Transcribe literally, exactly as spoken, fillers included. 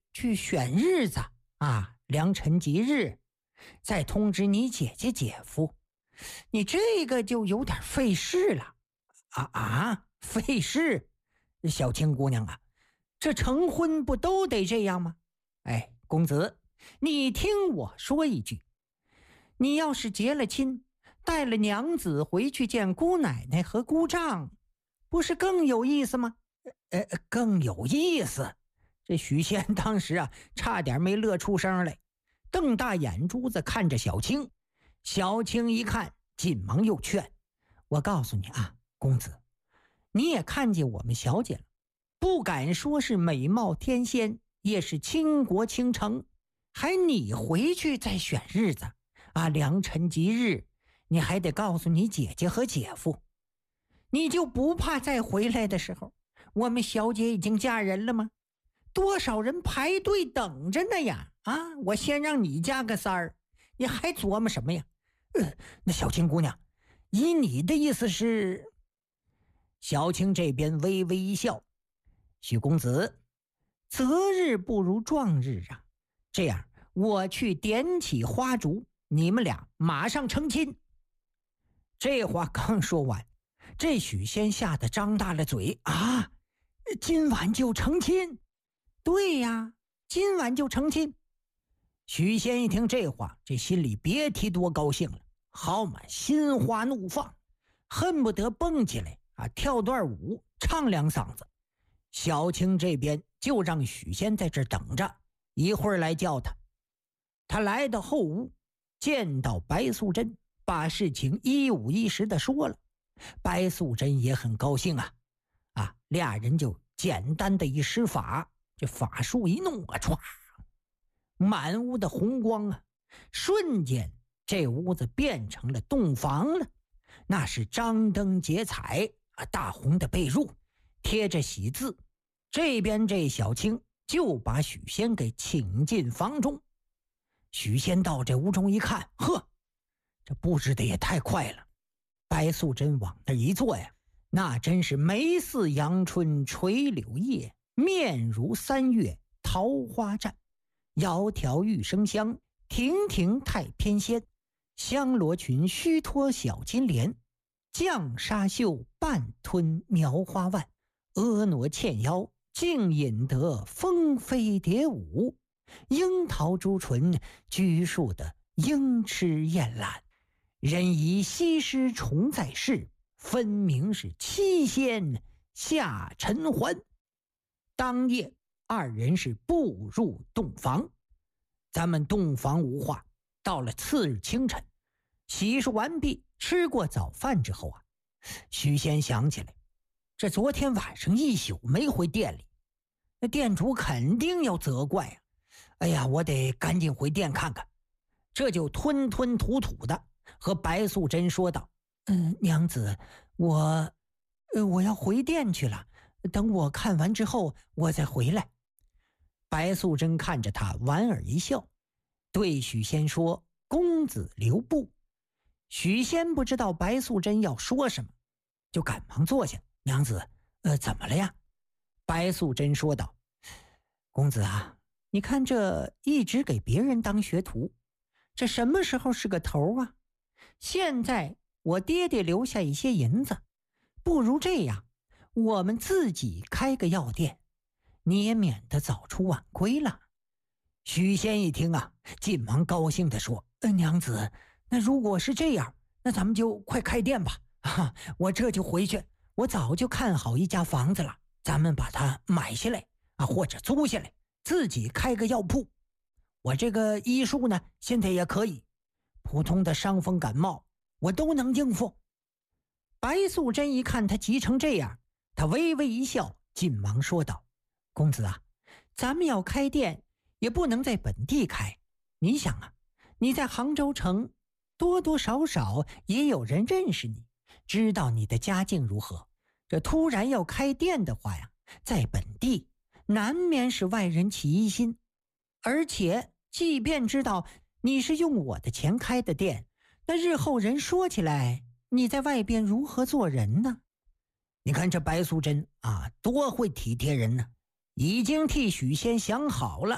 去选日子啊，良辰吉日，再通知你姐姐姐夫。你这个就有点费事了。啊啊，费事？小青姑娘啊，这成婚不都得这样吗？哎，公子，你听我说一句，你要是结了亲，带了娘子回去见姑奶奶和姑丈，不是更有意思吗？呃，更有意思。这许仙当时啊，差点没乐出声来，瞪大眼珠子看着小青。小青一看，紧忙又劝：我告诉你啊，公子，你也看见我们小姐了，不敢说是美貌天仙，也是倾国倾城，还你回去再选日子啊，良辰吉日，你还得告诉你姐姐和姐夫。你就不怕再回来的时候，我们小姐已经嫁人了吗？多少人排队等着呢呀！啊，我先让你加个三儿，你还琢磨什么呀？呃，那小青姑娘，以你的意思是？小青这边微微一笑，许公子，择日不如撞日啊！这样，我去点起花烛，你们俩马上成亲。这话刚说完，这许仙吓得张大了嘴啊！今晚就成亲？对呀，今晚就成亲。许仙一听这话，这心里别提多高兴了，好嘛，心花怒放，恨不得蹦起来啊，跳段舞，唱两嗓子。小青这边就让许仙在这等着，一会儿来叫他。他来到后屋，见到白素贞，把事情一五一十的说了。白素贞也很高兴啊，啊，俩人就简单的一施法，这法术一弄啊，唰，满屋的红光啊，瞬间这屋子变成了洞房了。那是张灯结彩啊，大红的被褥贴着喜字。这边这小青就把许仙给请进房中。许仙到这屋中一看，呵，这布置的也太快了。白素贞往那一坐呀，那真是眉似阳春垂柳叶，面如三月桃花绽，窈窕玉生香，亭亭太翩跹，香罗裙须托小金莲，绛纱袖半吞描花腕，婀娜纤腰竟引得风飞蝶舞，樱桃朱唇拘束的莺痴燕懒，人疑西施重在世，分明是七仙下尘寰。当夜二人是步入洞房。咱们洞房无话，到了次日清晨，洗漱完毕，吃过早饭之后啊，许仙想起来，这昨天晚上一宿没回店里，那店主肯定要责怪啊！哎呀，我得赶紧回店看看。这就吞吞吐吐的和白素贞说道：嗯，娘子，我呃我要回店去了，等我看完之后我再回来。白素贞看着他莞尔一笑，对许仙说：公子留步。许仙不知道白素贞要说什么，就赶忙坐下。娘子，呃，怎么了呀？白素贞说道：公子啊，你看这一直给别人当学徒，这什么时候是个头啊？现在我爹爹留下一些银子，不如这样，我们自己开个药店，你也免得早出晚归了。许仙一听啊，紧忙高兴地说：呃，娘子，那如果是这样，那咱们就快开店吧。啊，我这就回去，我早就看好一家房子了，咱们把它买下来啊，或者租下来，自己开个药铺。我这个医术呢，现在也可以，普通的伤风感冒我都能应付。白素贞一看他急成这样，他微微一笑，紧忙说道：公子啊，咱们要开店也不能在本地开，你想啊，你在杭州城多多少少也有人认识你，知道你的家境如何，这突然要开店的话呀，在本地难免使外人起疑心，而且即便知道你是用我的钱开的店，那日后人说起来你在外边如何做人呢？你看这白素贞啊，多会体贴人呢，已经替许仙想好了